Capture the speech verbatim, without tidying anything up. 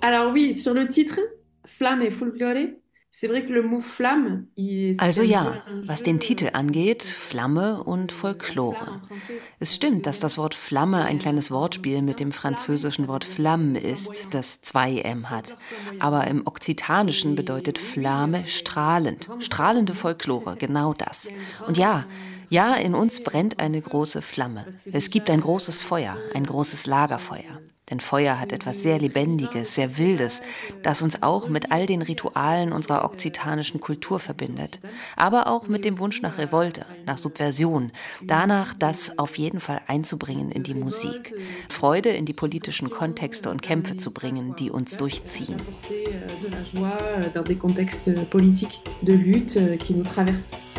Alors oui, sur le titre, Flamme et Folklore, c'est vrai que le mot flamme, il- c'est Also un peu ja, un was jeu den euh, Titel angeht, Flamme und de la flamme Folklore. en français, Es avec stimmt, deux dass M. das Wort Flamme ein Et euh, kleines en Wortspiel mit occitan, dem flamme, französischen ça veut Wort dire euh, flamme ist, flamboyant, das zwei M hat. folklore flamboyant. Aber im Okzitanischen Et bedeutet oui, oui, il y Flame a, il y a une strahlend, grande strahlende flamme, Folklore, genau il das. y a un Und grand, ja, un grand ja, in uns effet, un brennt grand eine feu, große Flamme. parce que Es déjà, gibt ein euh, großes le Feuer, feu, ein euh, großes c'est quelque chose Lagerfeuer. Denn Feuer hat de, etwas de sehr très vivant, de Lebendiges, très sehr Wildes, sauvage, das euh, uns auch mit relié all den aussi à cette Ritualen identité unserer euh, okzitanischen Kultur de la culture verbindet. occitane, Aber auch mit mais dem Wunsch aussi nach à, Revolte, à nach une, Subversion, une danach, envie das auf de, jeden Fall einzubringen in de die révolte, Musik, de Freude in die politischen subversion, Kontexte euh, und Kämpfe d'amener zu ça, bringen, quoi, die en tout uns cas, durchziehen. d'apporter euh, de la joie euh, dans des contextes politiques de lutte euh, qui nous traversent.